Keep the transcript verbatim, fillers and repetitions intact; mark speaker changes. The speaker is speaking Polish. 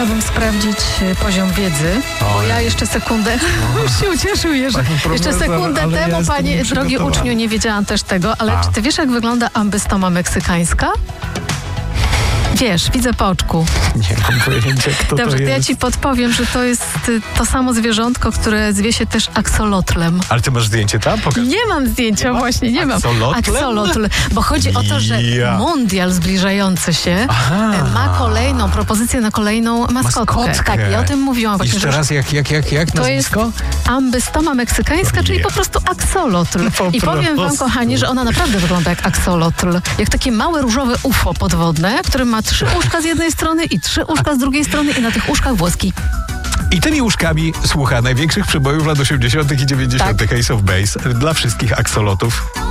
Speaker 1: chciałabym sprawdzić poziom wiedzy, bo ja jeszcze sekundę się ucieszył, że jeszcze sekundę temu, ja panie drogi uczniu, nie wiedziałam też tego, ale A. czy ty wiesz, jak wygląda ambystoma meksykańska? Wiesz, widzę po oczku.
Speaker 2: Nie mam pojęcia, kto
Speaker 1: Dobrze,
Speaker 2: to jest.
Speaker 1: to ja ci podpowiem, że to jest to samo zwierzątko, które zwie się też aksolotlem.
Speaker 2: Ale ty masz zdjęcie tam? Pokaż.
Speaker 1: Nie mam zdjęcia, nie właśnie, nie mam.
Speaker 2: Aksolotlem?
Speaker 1: Aksolotl, bo chodzi o to, że ja. mundial zbliżający się Aha. ma kolejną propozycję na kolejną maskotkę.
Speaker 2: Maskotkę.
Speaker 1: Tak, i o tym mówiłam właśnie.
Speaker 2: Jeszcze raz, jak, jak, jak, jak
Speaker 1: to
Speaker 2: nazwisko?
Speaker 1: jest ambystoma meksykańska,
Speaker 2: nie.
Speaker 1: czyli po prostu aksolotl.
Speaker 2: Po
Speaker 1: I powiem wam, kochani, że ona naprawdę wygląda jak aksolotl. Jak takie małe różowe U F O podwodne, które ma trzy uszka z jednej strony i trzy uszka z drugiej strony i na tych uszkach włoski.
Speaker 2: I tymi uszkami słucha największych przebojów lat osiemdziesiątych i dziewięćdziesiątych Tak. Ace of Base dla wszystkich aksolotów.